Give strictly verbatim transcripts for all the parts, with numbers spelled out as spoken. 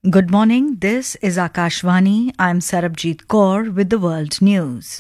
Good morning, this is Akashvani. I'm Sarabjit Kaur with the World News.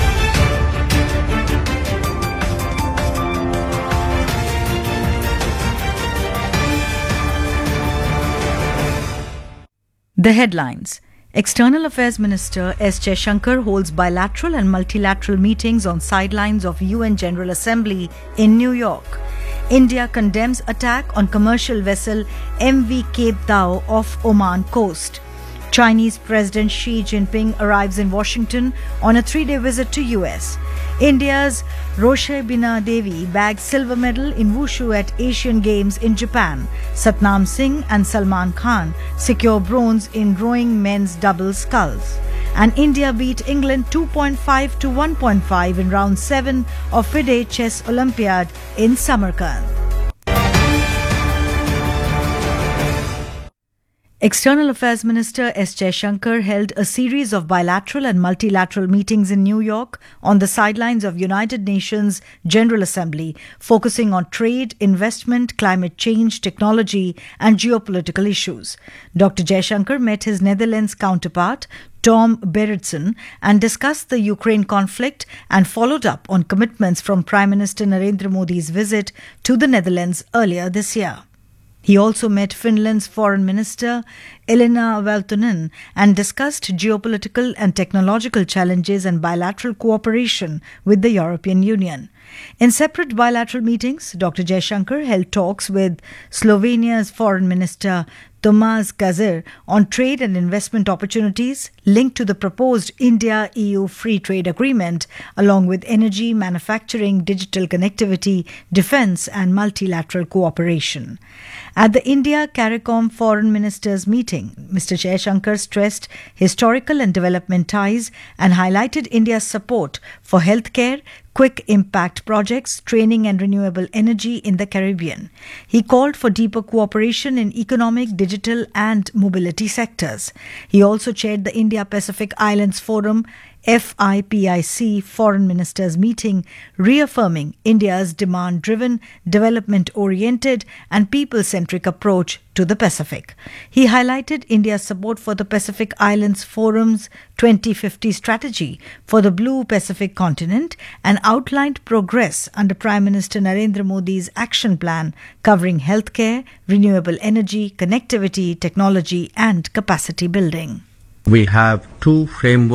The headlines. External Affairs Minister S. Jaishankar holds bilateral and multilateral meetings on sidelines of U N General Assembly in New York. India condemns attack on commercial vessel M V Cape Dao off Oman coast. Chinese President Xi Jinping arrives in Washington on a three-day visit to U S. India's Roshebina Devi bagged silver medal in Wushu at Asian Games in Japan. Satnam Singh and Salman Khan secure bronze in rowing men's double sculls. And India beat England two point five to one point five in round seven of FIDE Chess Olympiad in Samarkand. External Affairs Minister S. Jaishankar held a series of bilateral and multilateral meetings in New York on the sidelines of United Nations General Assembly, focusing on trade, investment, climate change, technology, and geopolitical issues. Doctor Jaishankar met his Netherlands counterpart, Tom Berendsen, and discussed the Ukraine conflict and followed up on commitments from Prime Minister Narendra Modi's visit to the Netherlands earlier this year. He also met Finland's Foreign Minister Elina Valtonen and discussed geopolitical and technological challenges and bilateral cooperation with the European Union. In separate bilateral meetings, Doctor Jaishankar held talks with Slovenia's Foreign Minister Tomaž Gazer on trade and investment opportunities linked to the proposed India-E U Free Trade Agreement, along with energy, manufacturing, digital connectivity, defence and multilateral cooperation. At the India-CARICOM Foreign Ministers meeting, Mister Jaishankar stressed historical and development ties and highlighted India's support for healthcare, quick impact projects, training and renewable energy in the Caribbean. He called for deeper cooperation in economic, digital and mobility sectors. He also chaired the India-Pacific Islands Forum F I P I C Foreign Ministers meeting, reaffirming India's demand-driven, development-oriented and people-centric approach to the Pacific. He highlighted India's support for the Pacific Islands Forum's twenty fifty strategy for the Blue Pacific continent and outlined progress under Prime Minister Narendra Modi's action plan covering healthcare, renewable energy, connectivity, technology and capacity building. We have two frameworks